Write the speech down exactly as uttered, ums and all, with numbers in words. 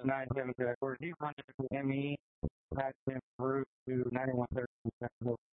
nine seven two headquarters. You contacted M E, patched him through to ninety-one thirty.